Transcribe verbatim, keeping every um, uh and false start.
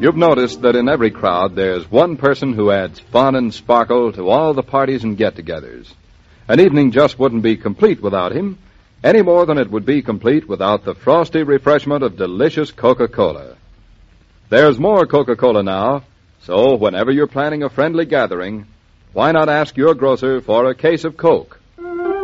You've noticed that in every crowd there's one person who adds fun and sparkle to all the parties and get-togethers. An evening just wouldn't be complete without him, any more than it would be complete without the frosty refreshment of delicious Coca-Cola. There's more Coca-Cola now, so whenever you're planning a friendly gathering, why not ask your grocer for a case of Coke?